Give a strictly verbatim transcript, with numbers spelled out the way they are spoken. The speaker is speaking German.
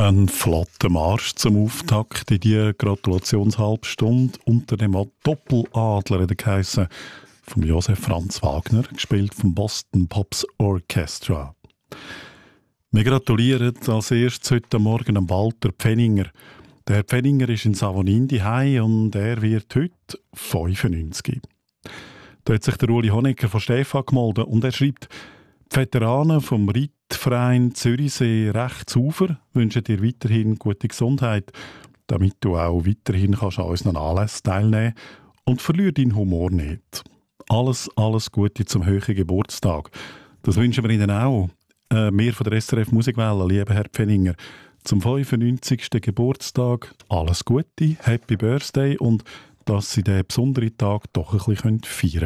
Ein flotter Marsch zum Auftakt in die Gratulationshalbstunde unter dem Doppeladler in der Geheissen von Josef Franz Wagner, gespielt vom Boston Pops Orchestra. Wir gratulieren als erstes heute Morgen am Walter Pfenninger. Der Herr Pfenninger ist in Savonindi hei und er wird heute fünfundneunzig. Da hat sich der Uli Honecker von Stefan gemeldet und er schreibt: Die Veteranen vom Reitverein Zürichsee Rechtsufer wünschen dir weiterhin gute Gesundheit, damit du auch weiterhin kannst an unseren Anlässen teilnehmen und verlier deinen Humor nicht. Alles, alles Gute zum höchsten Geburtstag. Das wünschen wir Ihnen auch. Äh, wir von der S R F Musikwelle, lieber Herr Pfenninger, zum fünfundneunzigsten Geburtstag alles Gute, Happy Birthday und dass Sie diesen besonderen Tag doch ein bisschen feiern können.